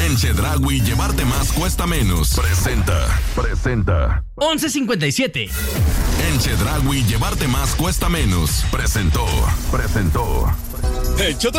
En Chedraui llevarte más cuesta menos. Presenta. 11:57. En Chedraui llevarte más cuesta menos. Presentó.